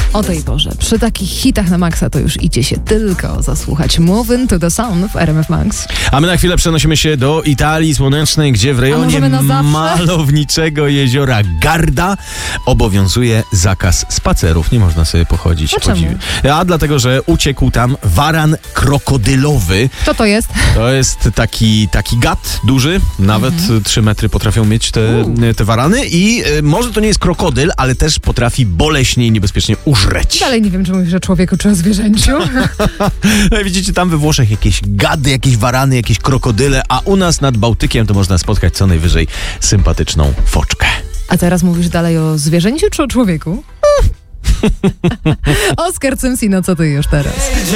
O tej porze, przy takich hitach na maksa to już idzie się tylko zasłuchać. Moving to the Sun w RMF Max. A my na chwilę przenosimy się do Italii Słonecznej, gdzie w rejonie malowniczego jeziora Garda obowiązuje zakaz spacerów. Nie można sobie pochodzić. A dlatego, że uciekł tam waran krokodylowy. Co to jest? To jest taki gad duży, nawet 3 metry potrafią mieć te warany i może to nie jest krokodyl, ale też potrafi boleśnie i niebezpiecznie użreć. Dalej nie wiem, czy mówisz o człowieku, czy o zwierzęciu. Widzicie, tam we Włoszech jakieś gady, jakieś warany, jakieś krokodyle, a u nas nad Bałtykiem to można spotkać co najwyżej sympatyczną foczkę. A teraz mówisz dalej o zwierzęciu, czy o człowieku? Oskar Cymsino, co ty już teraz?